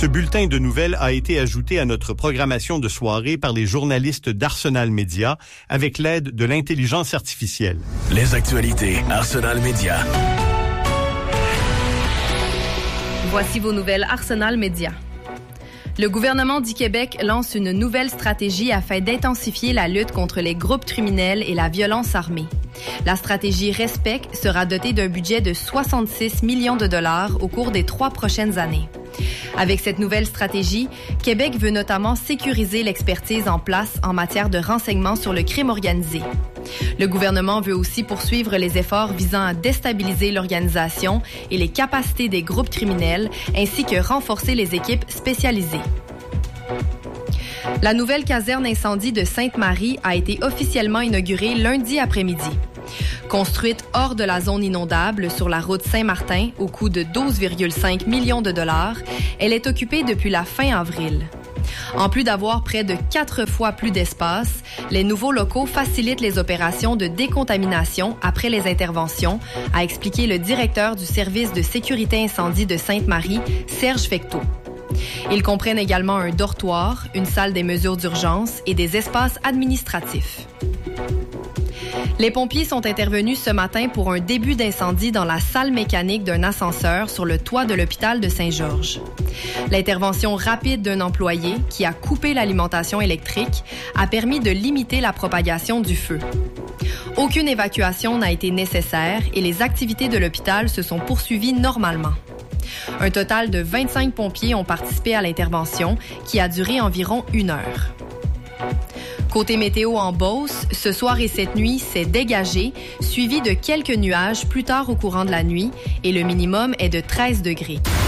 Ce bulletin de nouvelles a été ajouté à notre programmation de soirée par les journalistes d'Arsenal Média avec l'aide de l'intelligence artificielle. Les actualités Arsenal Média. Voici vos nouvelles Arsenal Média. Le gouvernement du Québec lance une nouvelle stratégie afin d'intensifier la lutte contre les groupes criminels et la violence armée. La stratégie RESPEC sera dotée d'un budget de 66 millions de dollars au cours des 3 prochaines années. Avec cette nouvelle stratégie, Québec veut notamment sécuriser l'expertise en place en matière de renseignement sur le crime organisé. Le gouvernement veut aussi poursuivre les efforts visant à déstabiliser l'organisation et les capacités des groupes criminels, ainsi que renforcer les équipes spécialisées. La nouvelle caserne incendie de Sainte-Marie a été officiellement inaugurée lundi après-midi. Construite hors de la zone inondable sur la route Saint-Martin au coût de 12,5 millions de dollars, elle est occupée depuis la fin avril. En plus d'avoir près de 4 fois plus d'espace, les nouveaux locaux facilitent les opérations de décontamination après les interventions, a expliqué le directeur du service de sécurité incendie de Sainte-Marie, Serge Fecteau. Ils comprennent également un dortoir, une salle des mesures d'urgence et des espaces administratifs. Les pompiers sont intervenus ce matin pour un début d'incendie dans la salle mécanique d'un ascenseur sur le toit de l'hôpital de Saint-Georges. L'intervention rapide d'un employé qui a coupé l'alimentation électrique a permis de limiter la propagation du feu. Aucune évacuation n'a été nécessaire et les activités de l'hôpital se sont poursuivies normalement. Un total de 25 pompiers ont participé à l'intervention qui a duré environ 1 heure. Côté météo en Beauce, ce soir et cette nuit, c'est dégagé, suivi de quelques nuages plus tard au courant de la nuit et le minimum est de 13 degrés.